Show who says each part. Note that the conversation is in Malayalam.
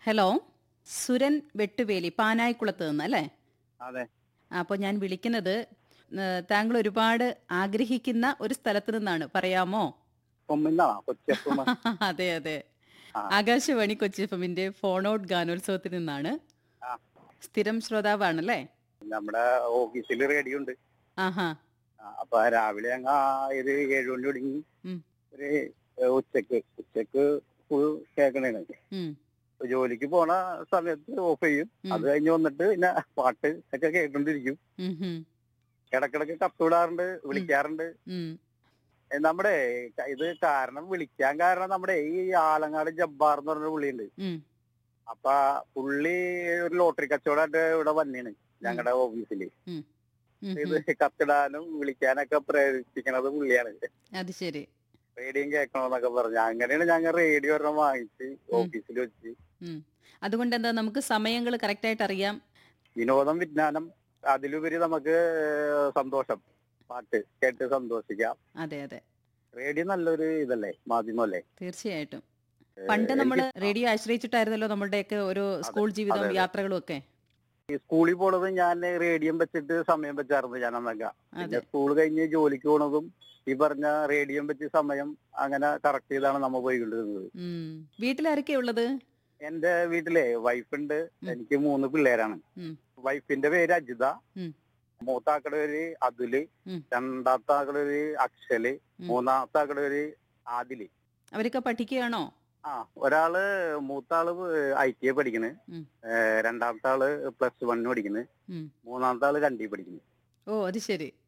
Speaker 1: ഹലോ, സുരൻ വെട്ടുവേലി പാനായിക്കുളത്ത് നിന്ന് അല്ലേ?
Speaker 2: അതെ.
Speaker 1: അപ്പോൾ ഞാൻ വിളിക്കുന്നത് താങ്കൾ ഒരുപാട് ആഗ്രഹിക്കുന്ന ഒരു സ്ഥലത്ത് നിന്നാണ്. പറയാമോ?
Speaker 2: കൊമ്മിന്നാണോ? Kochi F M.
Speaker 1: അതെ അതെ.
Speaker 2: ആ.
Speaker 1: ആകാശവാണി കൊച്ചി എഫ്എമ്മിന്റെ ഫോൺ ഔട്ട് ഗാനോത്സവത്തിൽ നിന്നാണ്.
Speaker 2: ആ.
Speaker 1: സ്ഥിരം ശ്രോതാവാണല്ലേ?
Speaker 2: നമ്മുടെ ഓഫീസിൽ റേഡിയോ ഉണ്ട്.
Speaker 1: ആഹാ.
Speaker 2: അപ്പൊ രാവിലെ അങ്ങ് ഇത് 7 മണി തുടങ്ങി
Speaker 1: ഉം,
Speaker 2: ഒരു ഉച്ചക്ക് ഫുൾ കേൾക്കണേണ്.
Speaker 1: ഉം,
Speaker 2: ജോലിക്ക് പോണ സമയത്ത് ഓഫ് ചെയ്യും.
Speaker 1: ഉം,
Speaker 2: അത് കഴിഞ്ഞ് വന്നിട്ട് പിന്നെ പാട്ട് ഒക്കെ കേട്ടോണ്ടിരിക്കും.
Speaker 1: ഉം, ഉം,
Speaker 2: ഇടക്കിടക്ക് കത്ത് വിടാറുണ്ട്, വിളിക്കാറുണ്ട്.
Speaker 1: ഉം.
Speaker 2: നമ്മുടെ ഇത് വിളിക്കാൻ കാരണം നമ്മുടെ ഈ ആലങ്ങാട് ജബ്ബാർ എന്ന് പറഞ്ഞ പുള്ളിയുണ്ട്.
Speaker 1: ഉം,
Speaker 2: അപ്പൊ പുള്ളി ഒരു ലോട്ടറി കച്ചവടമായിട്ട് ഇവിടെ വന്നേണ് ഞങ്ങളുടെ ഓഫീസില്.
Speaker 1: ഉം,
Speaker 2: ഇത്
Speaker 1: ഉം.
Speaker 2: കത്തിടാനും വിളിക്കാനൊക്കെ പ്രേരിപ്പിക്കണത് പുള്ളിയാണ്.
Speaker 1: അത് ശരി.
Speaker 2: റേഡിയോ കേൾക്കണമെന്നൊക്കെ പറഞ്ഞു. അങ്ങനെയാണ് ഞങ്ങൾ റേഡിയോ ഒരെണ്ണം വാങ്ങിച്ച് ഓഫീസിൽ വെച്ച്.
Speaker 1: ഉം. അതുകൊണ്ട് എന്താ, നമുക്ക് സമയങ്ങൾ കറക്റ്റായിട്ട് അറിയാം.
Speaker 2: വിനോദം, വിജ്ഞാനം, അതിലുപരി നമുക്ക് സന്തോഷം. പാട്ട് കേട്ട് സന്തോഷിക്കാം.
Speaker 1: അതെ അതെ,
Speaker 2: റേഡിയോ നല്ലൊരു ഇതല്ലേ, മാധ്യമല്ലേ.
Speaker 1: തീർച്ചയായിട്ടും. പണ്ട് നമ്മൾ റേഡിയോ ആശ്രയിച്ചിട്ടായിരുന്നല്ലോ നമ്മളുടെയൊക്കെ ഒരു സ്കൂൾ ജീവിതം,
Speaker 2: അതെ, അതെ.
Speaker 1: യാത്രകളും ഒക്കെ.
Speaker 2: ഈ സ്കൂളിൽ പോണത് ഞാൻ റേഡിയോ വെച്ചിട്ട് സമയം വെച്ചായിരുന്നു ഞാൻ അന്നൊക്കെ. പിന്നെ
Speaker 1: അതെ.
Speaker 2: സ്കൂൾ കഴിഞ്ഞ് ജോലിക്ക് പോണതും ഈ പറഞ്ഞ റേഡിയോ വെച്ച് സമയം അങ്ങനെ കറക്റ്റ് ചെയ്താണ് നമ്മ പോയിക്കൊണ്ടിരുന്നത്.
Speaker 1: ഉം. വീട്ടിലാരൊക്കെയാ ഉള്ളത്?
Speaker 2: എന്റെ വീട്ടിലെ വൈഫുണ്ട്. എനിക്ക് 3 പിള്ളേരാണ്.
Speaker 1: ഉം,
Speaker 2: വൈഫിന്റെ പേര് അജിത,
Speaker 1: ഉം,
Speaker 2: മൂത്താക്കടെ പേര് അതുല്,
Speaker 1: ഉം,
Speaker 2: രണ്ടാമത്തെ ആക്കടെ പേര് അക്ഷല്,
Speaker 1: ഉം.
Speaker 2: മൂന്നാമത്തെ ആക്കടെ പേര് ആദില്.
Speaker 1: അവരൊക്കെ പഠിക്കുകയാണോ?
Speaker 2: ഒരാള് മൂത്താള് ITA പഠിക്കണ്,
Speaker 1: ഉം,
Speaker 2: രണ്ടാമത്തെ ആള് +1 പഠിക്കണ്,
Speaker 1: ഉം.
Speaker 2: മൂന്നാമത്തെ ആള് 2 പഠിക്കണ്.
Speaker 1: ഓ, അത് ശരി.